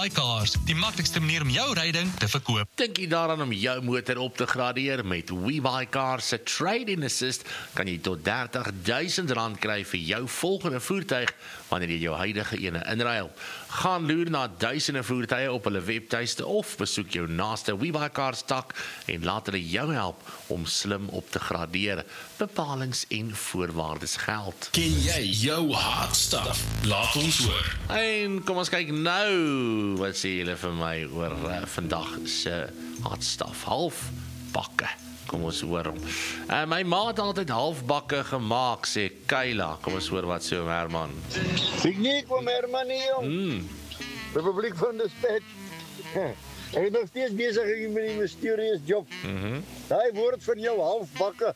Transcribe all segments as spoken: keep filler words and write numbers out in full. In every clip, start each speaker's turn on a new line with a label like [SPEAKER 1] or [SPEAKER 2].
[SPEAKER 1] Y Cars, die maklikste manier om jou ryding te verkoop.
[SPEAKER 2] Dink jy daaraan om jou motor op te gradeer? Met WeBuyCars se Trade-in Assist kan jy tot dertig duisend rand kry vir jou volgende voertuig wanneer jy jou huidige ene inruil. Gaan loer na duisende voertuie op hulle webtuiste of besoek jou naaste WeBuyCars tak en laat hulle jou help om slim op te gradeer. Bepalings en voorwaardes geld.
[SPEAKER 3] Ken jy jou hard stuff? Laat ons hoor.
[SPEAKER 2] En kom ons kyk nou, wat sê julle vir my oor uh, vandag se hard stuff, halfbakke. Kom ons hoor hom. Uh, my ma het altyd halfbakke gemaak, sê Kayla. Kom ons hoor wat sê oom Herman.
[SPEAKER 4] Signiek oom Herman nie, jong.
[SPEAKER 2] Mm.
[SPEAKER 4] Republiek van Dispatch. Ek is nog steeds bezig met die mysterious job.
[SPEAKER 2] Mm-hmm.
[SPEAKER 4] Daai woord van jou halfbakke.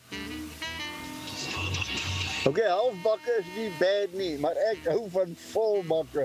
[SPEAKER 4] Oké, okay, halfbakke is nie bad nie, maar ek hou van volbakke.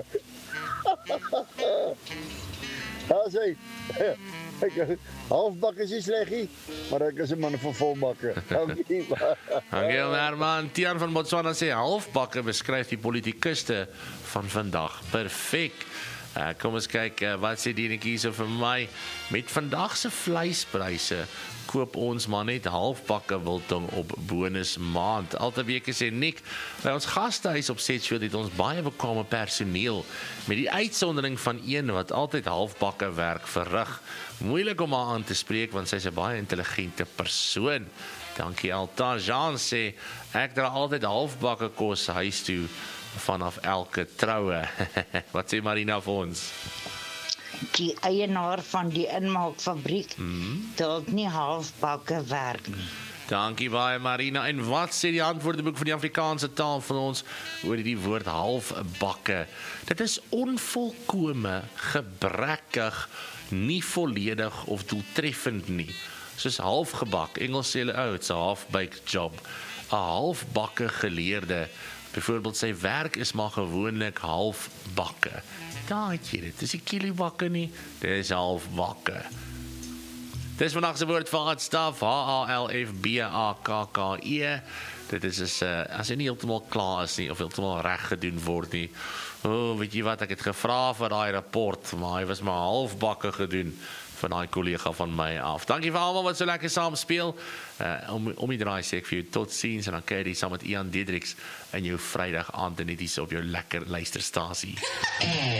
[SPEAKER 4] Daar sê, ek, halfbakke is nie sleggie, maar ek is 'n man van volbakke. Dankie.
[SPEAKER 2] Dankie oom Herman. Tian van Botswana sê halfbakke beskryf die politikuste van vandag. Perfek. Uh, kom ons kyk, uh, wat sê die netjie so vir my. Met vandag se vleispryse koop ons maar net halfbakke biltong op bonus maand. Alteweke sê Nick, by ons gastehuis op Setfield het ons baie bekwame personeel, met die uitsondering van een wat altyd halfbakke werk verrig. Moeilik om haar aan te spreek, want sy is 'n baie intelligente persoon. Dankie Alta. Jean sê, ek dra altyd halfbakke kos huis toe, vanaf elke troue. Wat sê Marina vir ons?
[SPEAKER 5] Die eienaar van die inmaakfabriek
[SPEAKER 2] Hmm.
[SPEAKER 5] dalk nie halfbakke werk nie.
[SPEAKER 2] Dankie baie Marina. En wat sê die antwoordeboek van die Afrikaanse taal van ons oor die woord halfbakke? Dit is onvolkome, gebrekkig, nie volledig of doeltreffend nie. Soos halfgebak. Engels sê hulle, oh, it's a half-baked job. 'n Halfbakke geleerde, byvoorbeeld sy werk is maar gewoonlik halfbakke. Daar het jy dit, dis nie kilobakke nie, dis halfbakke. Dis vandag se woord vir hard stuff, H A L F B A K K E. Dit is as, uh, as hy nie heeltemal klaar is nie, of heeltemal reg gedoen word nie. O, oh, weet jy wat, ek het gevra vir daai rapport, maar hy was maar halfbakke gedoen van daai kollega van my af. Dankie vir almal wat so lekker saam speel. Uh, om, om die draai sê ek vir jou tot ziens en dan kyk jy saam met Ian Diedriks in jou Vrydag aand en net hier op jou lekker luisterstasie.